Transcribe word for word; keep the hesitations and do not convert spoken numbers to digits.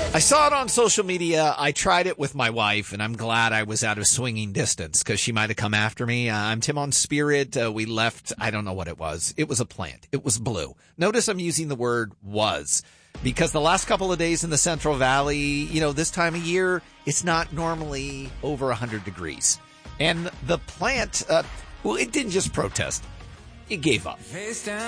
I saw it on social media. I tried it with my wife, and I'm glad I was out of swinging distance because she might have come after me. Uh, I'm Tim on Spirit. Uh, we left, I don't know what it was. It was a plant. It was blue. Notice I'm using the word was because the last couple of days in the Central Valley, you know, this time of year, it's not normally over one hundred degrees. And the plant, uh, well, it didn't just protest. It gave up.